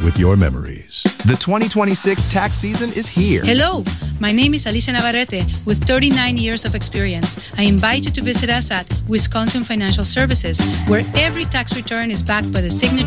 with your memories. The 2026 tax season is here. Hello, my name is Alicia Navarrete with 39 years of experience. I invite you to visit us at Wisconsin Financial Services, where every tax return is backed by the signature